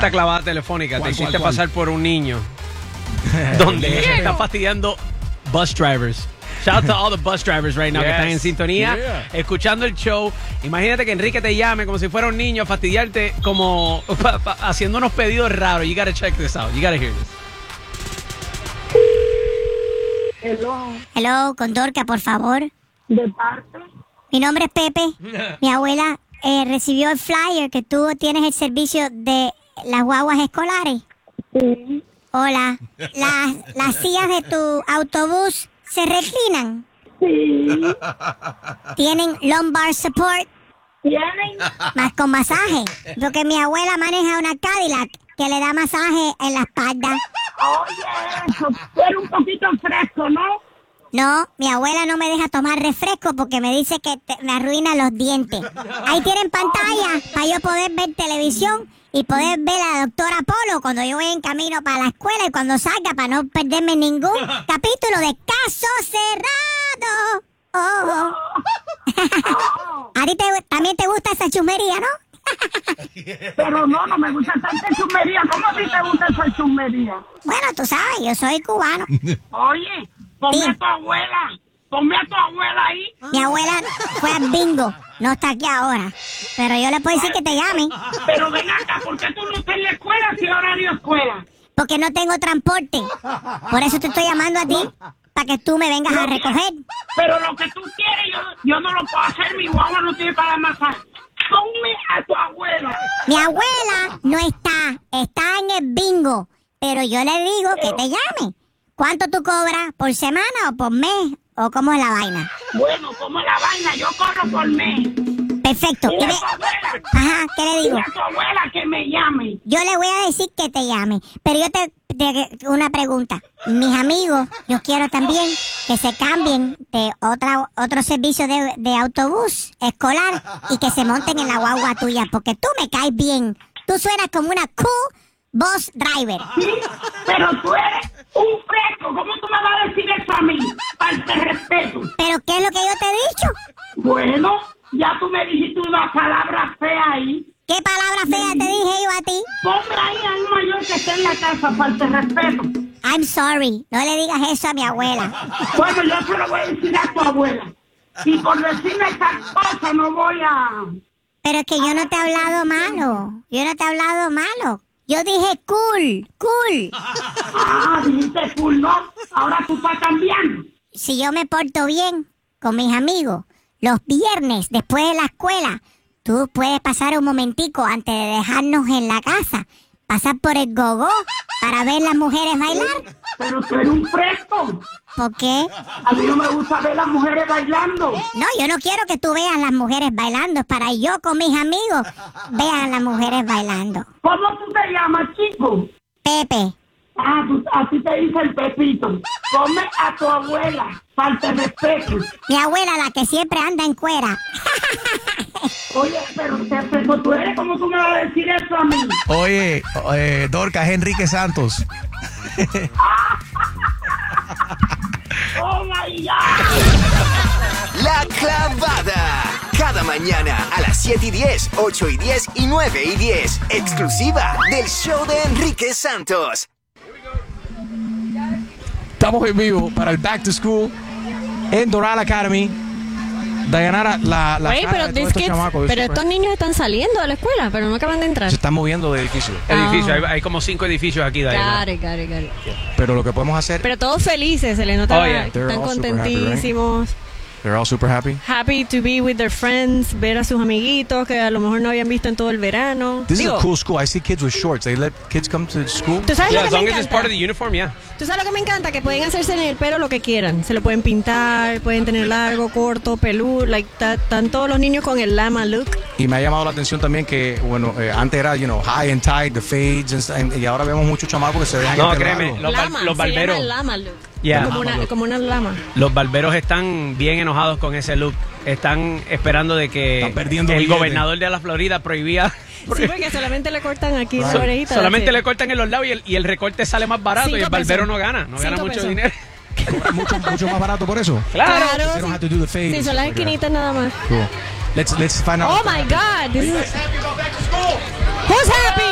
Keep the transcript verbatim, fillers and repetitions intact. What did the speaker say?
esta clavada telefónica. Te ¿Cuál, hiciste cuál, cuál? pasar por un niño. Donde se está fastidiando bus drivers. Shout out to all the bus drivers right now Yes. que están en sintonía, Yeah. escuchando el show. Imagínate que Enrique te llame como si fuera un niño a fastidiarte, como pa, pa, haciendo unos pedidos raros. You gotta check this out. You gotta hear this. Hello, Hello, con Dorca, por favor. de parte. Mi nombre es Pepe. Mi abuela eh, recibió el flyer que tú tienes el servicio de las guaguas escolares. Sí, Hola. Las, las sillas de tu autobús se reclinan. sí. Tienen lumbar support, ¿Tienen? más con masaje. Porque mi abuela maneja una Cadillac que le da masaje en la espalda. Oye, eso era un poquito fresco, ¿no? No, mi abuela no me deja tomar refresco porque me dice que te- me arruina los dientes. Ahí tienen pantalla para yo poder ver televisión y poder ver a la doctora Polo cuando yo voy en camino para la escuela y cuando salga para no perderme ningún capítulo de Caso Cerrado. Oh. A ti te- también te gusta esa chumería, ¿no? Pero no, no me gusta tanta chumería. ¿Cómo a ti te gusta esa chumería? Bueno, tú sabes, yo soy cubano. Oye, ponme Sí. a tu abuela. Ponme a tu abuela ahí. Mi abuela fue al bingo, no está aquí ahora. Pero yo le puedo decir que te llame. Pero ven acá, ¿por qué tú no estás en la escuela si es horario escuela? Porque no tengo transporte. Por eso te estoy llamando a ti, para que tú me vengas a recoger. Pero lo que tú quieres, yo, yo no lo puedo hacer. Mi guagua no tiene para amasar. Ponme a tu abuela. Mi abuela no está, está en el bingo. Pero yo le digo que te llame. ¿Cuánto tú cobras? ¿Por semana o por mes? ¿O cómo es la vaina? Bueno, como es la vaina, yo corro por mes. Perfecto. Dile Y a de- tu abuela. Ajá, ¿qué le digo? Dile a tu abuela que me llame. Yo le voy a decir que te llame. Pero yo te, te- una pregunta. Mis amigos, yo quiero también que se cambien de otra, otro servicio de, de autobús escolar y que se monten en la guagua tuya. Porque tú me caes bien. Tú suenas como una cool bus driver. Sí, pero tú eres un fresco. ¿Cómo tú me vas a decir eso a mí? Falta de respeto. ¿Pero qué es lo que yo te he dicho? Bueno, ya tú me dijiste una palabra fea ahí. ¿Qué palabra fea te dije yo a ti? Ponme ahí a un mayor que esté en la casa, falta de respeto. I'm sorry. No le digas eso a mi abuela. Bueno, yo se lo voy a decir a tu abuela. Y por decirme estas cosas no voy a... Pero es que yo no te he hablado malo. Yo no te he hablado malo. Yo dije cool, cool. Ah, dijiste cool, ¿no? Ahora tú estás cambiando. Si yo me porto bien con mis amigos, los viernes después de la escuela, tú puedes pasar un momentico antes de dejarnos en la casa, pasar por el gogo para ver las mujeres bailar. Pero tú eres un fresco. ¿Por qué? A mí no me gusta ver las mujeres bailando. No, yo no quiero que tú veas las mujeres bailando, es para yo con mis amigos vean las mujeres bailando. ¿Cómo tú te llamas, chico? Pepe, Ah, tú, a ti te dice el Pepito. Ponme a tu abuela. Falta de respeto. mi abuela la que siempre anda en cuera. Oye, pero te pero tú eres como tú me vas a decir eso a mí. Oye, eh, Dorca, es Enrique Santos. Oh my God. La Clavada. Cada mañana a las siete y diez, ocho y diez y nueve y diez. Exclusiva del show de Enrique Santos. Estamos en vivo para el Back to School en Doral Academy. Dayanara, la, la Güey, cara pero, de todos these estos kids- chamacos, pero eso, estos niños están saliendo de la escuela, pero no acaban de entrar. se están moviendo de edificio. Edificio, Ah. hay, hay como cinco edificios aquí, Diana. Got it, got it, got it. Pero lo que podemos hacer, Pero todos felices, se les nota Oh, yeah. que They're están all super happy, contentísimos. they're all super happy. Happy to be with their friends, ver a sus amiguitos que a lo mejor no habían visto en todo el verano. This Digo, is a cool school. I see kids with shorts. They let kids come to school. ¿tú sabes Yeah, lo as que long me as it's encanta? part of the uniform, yeah. ¿Tú sabes lo que me encanta? Que pueden hacerse en el pelo lo que quieran. Se lo pueden pintar, pueden tener largo, corto, peludo. Like, ta- están todos los niños con el llama look. Y me ha llamado la atención también que, bueno, eh, antes era, you know, high and tight, the fades, and, and- y ahora vemos muchos chamacos que se dejan No, el pelo créeme, largo. Los bal- Lama, los se barberos. llama llama look. Yeah. Como, una, como una lama. Los barberos están bien enojados con ese look. Están esperando de que Están perdiendo el billetes. gobernador de la Florida prohibía. Sí, porque solamente le cortan aquí la Right. orejita. Solamente that's le it. cortan en los lados y el, y el recorte sale más barato Cinco y el barbero pesos. no gana. No gana Cinco mucho pesos. dinero. mucho, mucho más barato por eso. Claro. Claro. They don't have to do the fade. Sí, son las esquinitas nada más. Cool. Let's let's find out. Oh my God. This is... Who's happy?